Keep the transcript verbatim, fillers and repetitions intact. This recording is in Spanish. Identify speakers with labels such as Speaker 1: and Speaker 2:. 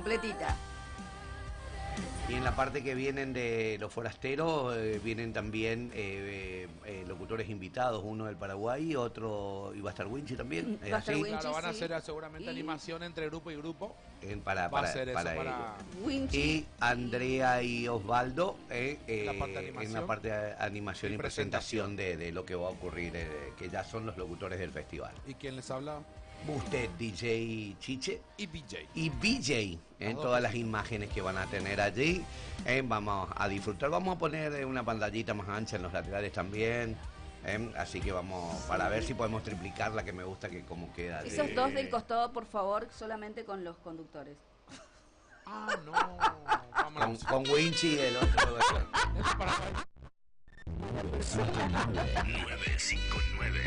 Speaker 1: completita.
Speaker 2: Y en la parte que vienen de los forasteros, eh, vienen también eh, eh, locutores invitados, uno del Paraguay, otro, y va a estar Winchi también, ¿es
Speaker 1: Va a estar
Speaker 2: así?
Speaker 1: Winchi,
Speaker 3: Claro, van a
Speaker 1: sí.
Speaker 3: hacer seguramente
Speaker 1: Y-
Speaker 3: animación entre grupo y grupo.
Speaker 2: En- para,
Speaker 3: Va a
Speaker 2: para,
Speaker 3: ser eso,
Speaker 2: para
Speaker 3: para-
Speaker 2: ellos.
Speaker 1: Winchi.
Speaker 2: Y Andrea y Osvaldo eh,
Speaker 3: En la
Speaker 2: eh,
Speaker 3: parte de
Speaker 2: en
Speaker 3: animación.
Speaker 2: la parte de animación y,
Speaker 3: Y
Speaker 2: presentación,
Speaker 3: presentación.
Speaker 2: de, de lo que va a ocurrir, eh, que ya son los locutores del festival.
Speaker 3: ¿Y quién les habla?
Speaker 2: Usted, D J Chiche
Speaker 3: Y B J.
Speaker 2: y B J en
Speaker 3: dos
Speaker 2: todas las
Speaker 3: cositas.
Speaker 2: imágenes que van a tener allí. eh, vamos a disfrutar. Vamos a poner eh, una pantallita más ancha en los laterales también. eh, así que vamos para ver si podemos triplicar la que me gusta, que como queda. allí.
Speaker 1: Esos dos del costado, por favor, solamente con los conductores.
Speaker 3: Ah, no.
Speaker 2: Con,
Speaker 3: Vámonos.
Speaker 2: con Winchi y el otro.
Speaker 3: Eso para-
Speaker 4: nueve cinco nueve